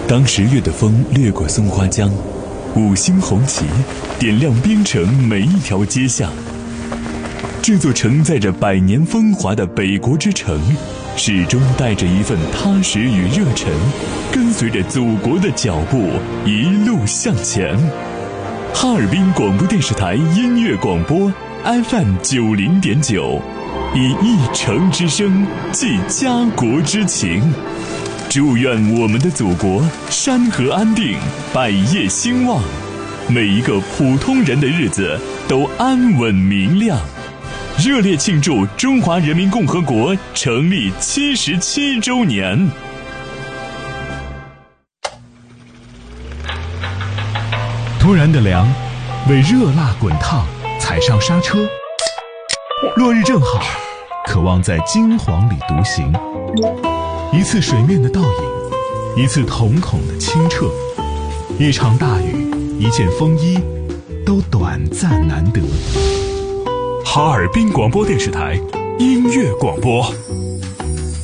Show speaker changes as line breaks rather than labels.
当10月的风掠过松花江，五星红旗点亮边城每一条街巷。这座承载着100年风华的北国之城，始终带着一份踏实与热忱，跟随着祖国的脚步一路向前。哈尔滨广播电视台音乐广播 FM 90.9，以一城之声寄家国之情。祝愿我们的祖国山河安定，百业兴旺，每一个普通人的日子都安稳明亮。热烈庆祝中华人民共和国成立77周年。
突然的凉，为热辣滚烫踩上刹车。落日正好，渴望在金黄里独行。一次水面的倒影，一次瞳孔的清澈，一场大雨，一件风衣，都短暂难得。
哈尔滨广播电视台音乐广播。